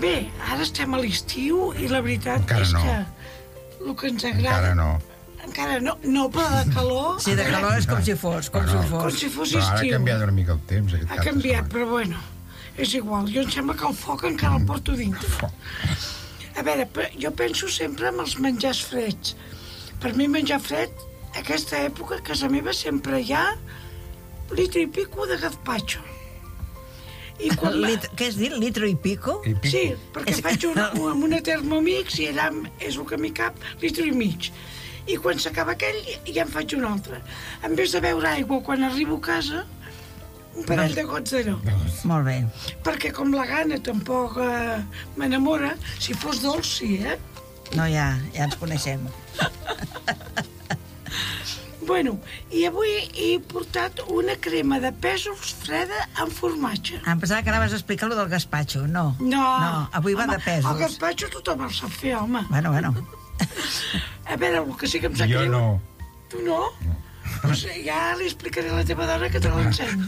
Bé, ara estem a l'estiu i la veritat és que el que ens agrada... Encara no, però de calor... Sí, de calor és com si fos, com si fos estiu. Però ara ha canviat una mica el temps. Ha canviat, però bueno, és igual. Jo em sembla que el foc encara el porto dintre. A veure, jo penso sempre en els menjars freds. Per mi menjar fred, aquesta època, a casa meva sempre hi ha litre i pico de gazpacho. Què has dit? Litro i pico? Sí, perquè faig amb una Thermomix i allà és el que m'hi cap, litre i mig. I quan s'acaba aquell ja en faig un altre. En vez de beure aigua quan arribo a casa, un parell de gots d'allò. Molt bé. Perquè com la gana tampoc m'enamora, si fos dolç sí, No, ja ens coneixem. Bueno, i avui he portat una crema de pèsols freda amb formatge. Em pensava que anaves a explicar lo del gazpacho. No, avui va de pèsols. El gazpacho tothom el sap fer, home. Bueno. A veure, el que sí que em sap greu... Jo no. Tu no? Doncs ja li explicaré a la teva dona que te l'ensenyi.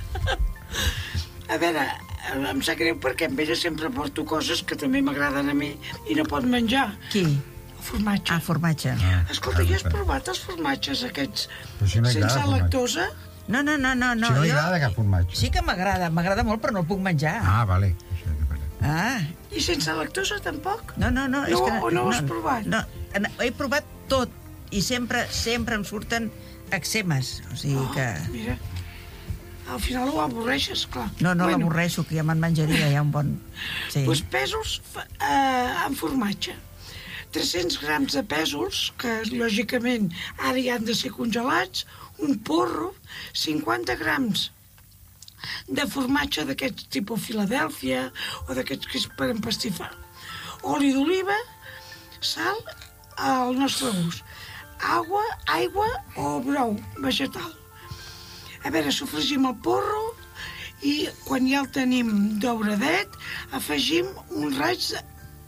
A veure, em sap greu perquè amb ella sempre porto coses que també m'agraden a mi i no pot menjar. Qui? Formatge. Formatge. Escolta, ja has provat els formatges aquests sense lactosa? No. Si no li agrada cap formatge. Sí que m'agrada molt, però no el puc menjar. Vale. I sense lactosa tampoc? No. És que no ho has provat? No, he provat tot i sempre em surten eczemes, o sigui que... Mira, al final ho avorreixes, clar. No l'avorreixo, que ja me'n menjaria, ja un bon... Doncs pèsols amb formatge. 300 grams de pèsols, que lògicament ara ja han de ser congelats, un porro, 50 grams de formatge d'aquests tipus Filadèlfia o d'aquests que és per empastifar, oli d'oliva, sal al nostre gust, aigua o brou vegetal. A veure, sofregim el porro i quan ja el tenim dauradet afegim un raig de...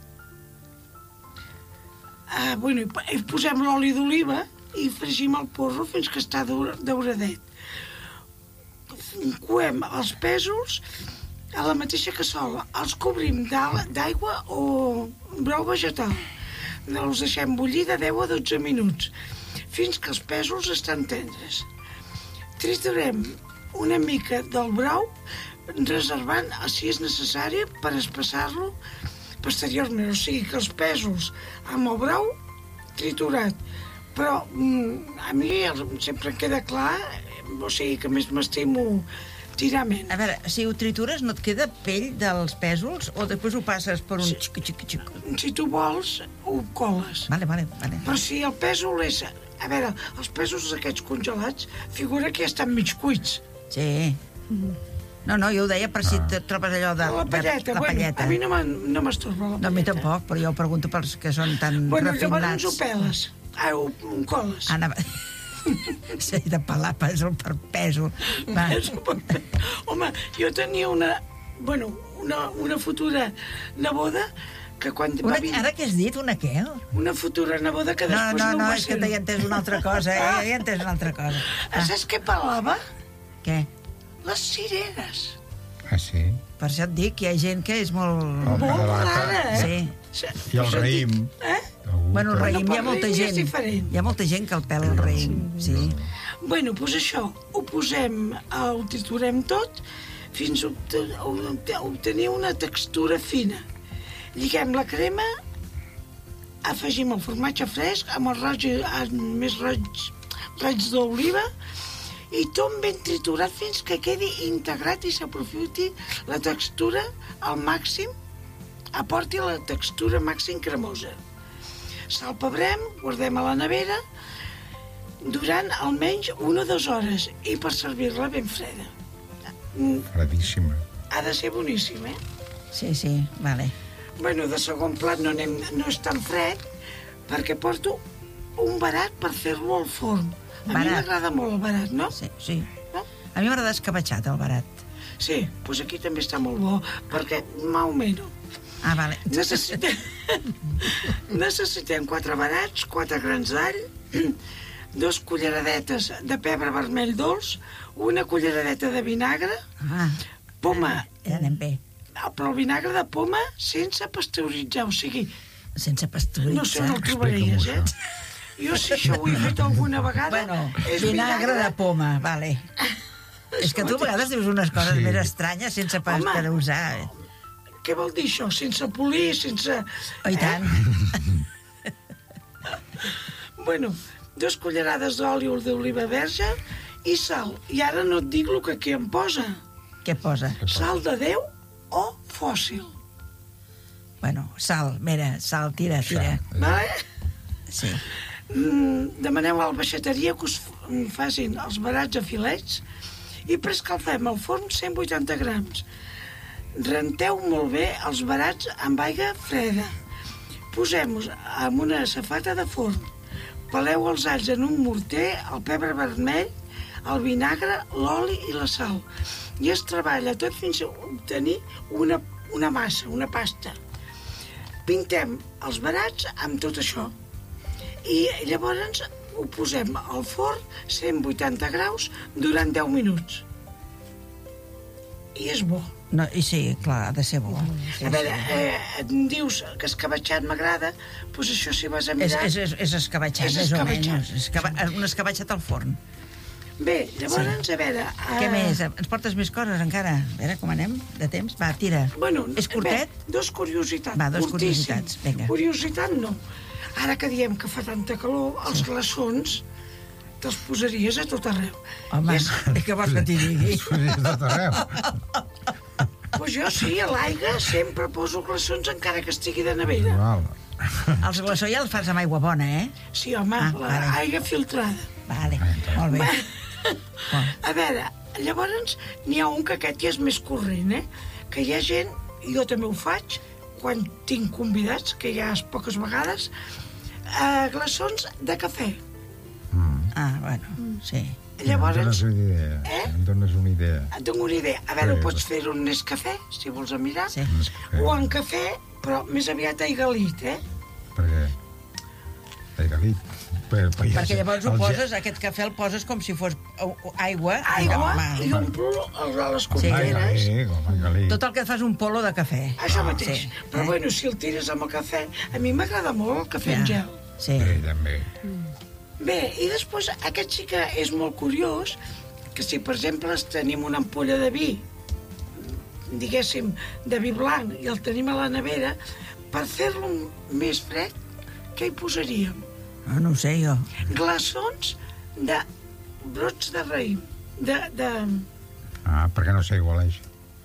i posem l'oli d'oliva i fregim el porro fins que està dauradet. Coem els pèsols a la mateixa cassola, els cobrim d'aigua o brou vegetal. Els deixem bullir de 10 a 12 minuts fins que els pèsols estan tendres. Triturem una mica del brou reservant, si és necessari, per espessar-lo posteriorment, o sigui que els pèsols amb el brou triturat. Però a mi sempre queda clar, o sigui que més m'estimo tirar menys. A veure, si ho tritures no et queda pell dels pèsols o després ho passes per un xic? Si tu vols, ho coles. Vale. Però si el pèsol és... A veure, els pèsols aquests congelats figura que ja estan mig cuits. Sí. No, jo ho deia per si et trobes allò de... La palleta, a mi no m'estorba la palleta. No, a mi tampoc, però jo ho pregunto pels que són tan refinats. Llavors ho peles. Ho coles. Sí, de pelar pèsol per pèsol. Home, jo tenia una futura neboda que quan va venir... Ara què has dit? Una què? Una futura neboda que després no va ser... No, és que t'he entès una altra cosa, he entès una altra cosa. Saps què pelava? Què? Les cireres. Sí? Per això et dic que hi ha gent que és molt... Molt rara, Sí. I el raïm. Bueno, el raïm hi ha molta gent. Hi ha molta gent que el pela el raïm, sí. Bueno, doncs això, ho posem, ho triturem tot fins a obtenir una textura fina. Lliguem la crema, afegim el formatge fresc amb el més raig d'oliva i tot ben triturat fins que quedi integrat i s'aprofiti la textura al màxim, aporti la textura màxim cremosa. Salpebrem, guardem a la nevera durant almenys 1 o 2 hores i per servir-la ben freda. Fredíssima. Ha de ser boníssima, Sí, vale. Bueno, de segon plat no és tan fred perquè porto un barat per fer-lo al forn. A mi m'agrada molt el barat, no? Sí. A mi m'agrada escabetxat, el barat. Sí, doncs aquí també està molt bo, perquè m'augmento. Vale. Necessitem 4 barats, 4 grans d'all, 2 culleradetes de pebre vermell dolç, 1 culleradeta de vinagre, poma... Ja anem bé. Però el vinagre de poma sense pasteuritzar, o sigui, Sense pasteuritzar. no sé on el trobaries, Jo si això ho he fet alguna vegada... Bueno, és vinagre de poma, vale. És que tu a vegades dius unes coses més estranyes sense pasteurizar. Què vol dir això? Sense polir, sense... Oh, i tant. Bueno, 2 cullerades d'oli d'oliva verge i sal. I ara no et dic el que aquí em posa. Què posa? Sal de Déu o fòssil. Bueno, sal, mira, sal, tira. Vale? Sí. Demaneu al baixateria que us facin els barats a filets i preescalfem al forn 180 grams. Renteu molt bé els barats amb aigua freda. Posem-los en una safata de forn. Peleu els alls en un morter, el pebre vermell, el vinagre, l'oli i la sal. I es treballa tot fins a obtenir una massa, una pasta. Pintem els barats amb tot això. I llavors ho posem al forn 180 graus durant 10 minuts. I és bo. No, i sí, clar, ha de ser bo. A veure, em dius que escabatxat m'agrada, doncs això si vas a mirar... És escabatxat, És més o escabatxat. menys. Un escabatxat al forn. Bé, llavors, a veure... Què més? Ens portes més coses encara? A veure com anem de temps. Va, tira. Bueno, És curtet? Bé, 2 curiositats. Va, 2 curtíssim. curiositats, vinga. Curiositat no. Ara que diem que fa tanta calor, els glaçons te'ls posaries a tot arreu. Home, què vols que t'hi digui? És tot arreu. Pues jo sí, a l'aigua sempre poso glaçons encara que estigui de nevera. Val. Els glaçons ja els fas amb aigua bona, eh? Sí, home, vale. l'aigua filtrada. Vale, molt bé. A veure, llavors n'hi ha un que aquest ja és més corrent, que hi ha gent, jo també ho faig, quan tinc convidats, que ja és poques vegades, glaçons de cafè. Ah, bueno, sí. Llavors, Em dones una idea. Em dones una idea. et dono una idea. A veure, pots fer un Nescafè, si vols a mirar, Sí. o en cafè, però més aviat aigalit, Per què? Aigalit. Perquè llavors ho poses, aquest cafè el poses com si fos aigua. Aigua, Home, i omplo les Sí. cuperes. Aigalit. tot el que et fas un polo de cafè. Això mateix. Sí. Però bueno, si el tires amb el cafè... A mi m'agrada molt el cafè en gel. Sí. Bé, també. Bé, i després aquest sí que és molt curiós, que si per exemple tenim una ampolla de vi, diguéssim, de vi blanc, i el tenim a la nevera, per fer-lo més fred, què hi posaríem? No ho sé, jo. Glaçons de brots de raïm. Perquè no s'aigualeix.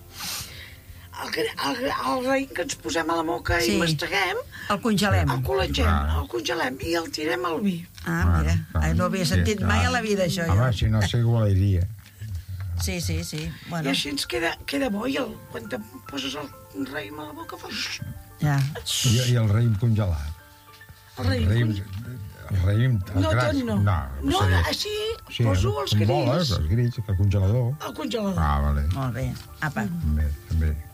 El raïm que ens posem a la boca Sí. i masteguem, El congelem. el congelem i el tirem al vi. Ah, mira, no havia sentit mai a la vida, això, Home, jo. si no s'aigualaria. Sí. I Bueno, així ens queda bo, i quan te poses el raïm a la boca fas... ja. I el raïm congelat. El raïm El raïm... No, tot no. No, així poso els com grills boles, els grills, el congelador. al congelador. Vale. Molt bé. Apa. També.